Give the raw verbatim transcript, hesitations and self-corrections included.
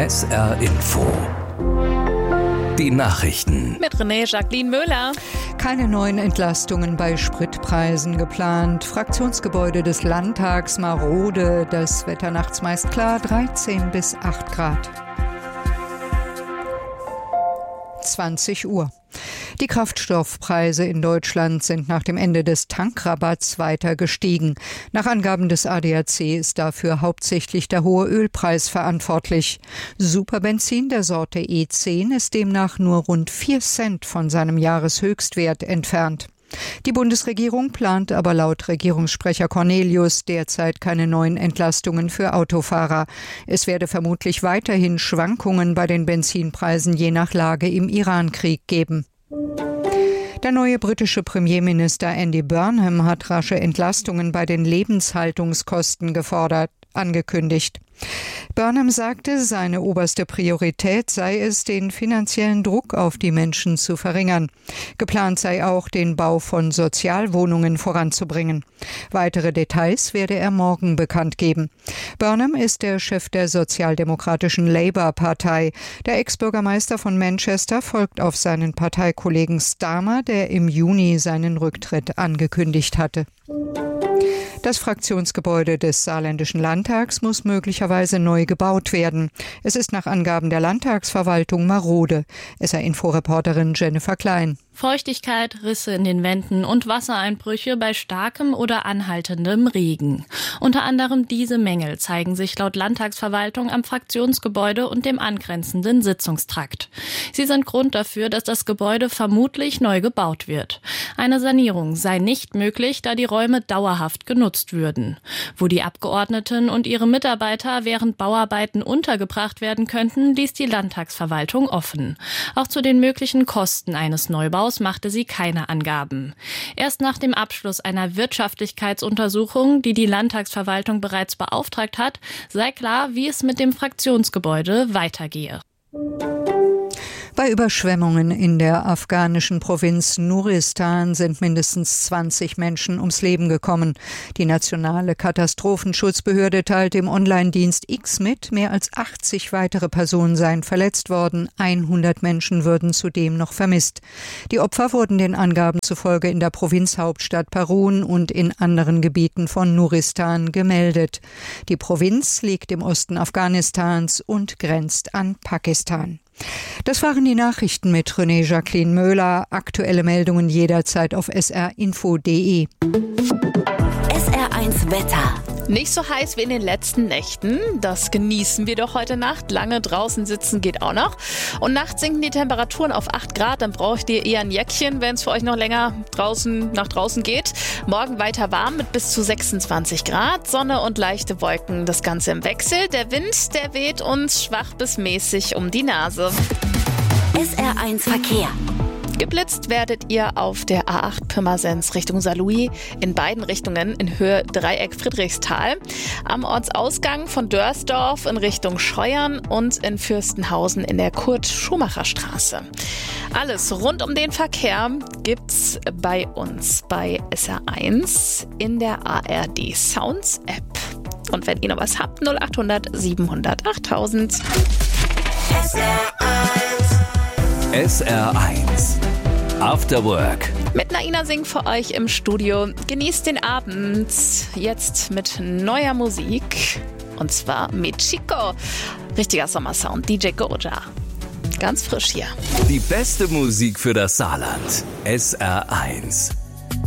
S R Info. Die Nachrichten. Mit René Jacqueline Möller. Keine neuen Entlastungen bei Spritpreisen geplant. Fraktionsgebäude des Landtags marode. Das Wetter nachts meist klar, dreizehn bis acht Grad. zwanzig Uhr. Die Kraftstoffpreise in Deutschland sind nach dem Ende des Tankrabatts weiter gestiegen. Nach Angaben des A D A C ist dafür hauptsächlich der hohe Ölpreis verantwortlich. Superbenzin der Sorte E zehn ist demnach nur rund vier Cent von seinem Jahreshöchstwert entfernt. Die Bundesregierung plant aber laut Regierungssprecher Cornelius derzeit keine neuen Entlastungen für Autofahrer. Es werde vermutlich weiterhin Schwankungen bei den Benzinpreisen je nach Lage im Irankrieg geben. Der neue britische Premierminister Andy Burnham hat rasche Entlastungen bei den Lebenshaltungskosten gefordert, angekündigt. Burnham sagte, seine oberste Priorität sei es, den finanziellen Druck auf die Menschen zu verringern. Geplant sei auch, den Bau von Sozialwohnungen voranzubringen. Weitere Details werde er morgen bekannt geben. Burnham ist der Chef der sozialdemokratischen Labour-Partei. Der Ex-Bürgermeister von Manchester folgt auf seinen Parteikollegen Starmer, der im Juni seinen Rücktritt angekündigt hatte. Das Fraktionsgebäude des Saarländischen Landtags muss möglicherweise neu gebaut werden. Es ist nach Angaben der Landtagsverwaltung marode. S R-Info-Reporterin Jennifer Klein. Feuchtigkeit, Risse in den Wänden und Wassereinbrüche bei starkem oder anhaltendem Regen. Unter anderem diese Mängel zeigen sich laut Landtagsverwaltung am Fraktionsgebäude und dem angrenzenden Sitzungstrakt. Sie sind Grund dafür, dass das Gebäude vermutlich neu gebaut wird. Eine Sanierung sei nicht möglich, da die Räume dauerhaft genutzt würden. Wo die Abgeordneten und ihre Mitarbeiter während Bauarbeiten untergebracht werden könnten, ließ die Landtagsverwaltung offen. Auch zu den möglichen Kosten eines Neubaus machte sie keine Angaben. Erst nach dem Abschluss einer Wirtschaftlichkeitsuntersuchung, die die Landtagsverwaltung bereits beauftragt hat, sei klar, wie es mit dem Fraktionsgebäude weitergehe. Bei Überschwemmungen in der afghanischen Provinz Nuristan sind mindestens zwanzig Menschen ums Leben gekommen. Die nationale Katastrophenschutzbehörde teilt dem Online-Dienst X mit, mehr als achtzig weitere Personen seien verletzt worden, hundert Menschen würden zudem noch vermisst. Die Opfer wurden den Angaben zufolge in der Provinzhauptstadt Parun und in anderen Gebieten von Nuristan gemeldet. Die Provinz liegt im Osten Afghanistans und grenzt an Pakistan. Das waren die Nachrichten mit René Jacqueline Möller. Aktuelle Meldungen jederzeit auf S R Info punkt de. S R eins Wetter. Nicht so heiß wie in den letzten Nächten. Das genießen wir doch heute Nacht. Lange draußen sitzen geht auch noch. Und nachts sinken die Temperaturen auf acht Grad. Dann braucht ihr eher ein Jäckchen, wenn es für euch noch länger draußen nach draußen geht. Morgen weiter warm mit bis zu sechsundzwanzig Grad. Sonne und leichte Wolken. Das Ganze im Wechsel. Der Wind, der weht uns schwach bis mäßig um die Nase. S R eins Verkehr. Geblitzt werdet ihr auf der A acht Pirmasens Richtung Saarlouis in beiden Richtungen in Höhe Dreieck Friedrichsthal. Am Ortsausgang von Dörsdorf in Richtung Scheuern und in Fürstenhausen in der Kurt-Schumacher-Straße. Alles rund um den Verkehr gibt's bei uns bei S R eins in der A R D Sounds App. Und wenn ihr noch was habt, null acht hundert siebenhundert achttausend. S R eins. S R eins. After Work. Mit Naina Singh für euch im Studio. Genießt den Abend jetzt mit neuer Musik. Und zwar mit Chico. Richtiger Sommersound. D J Goja. Ganz frisch hier. Die beste Musik für das Saarland. S R eins.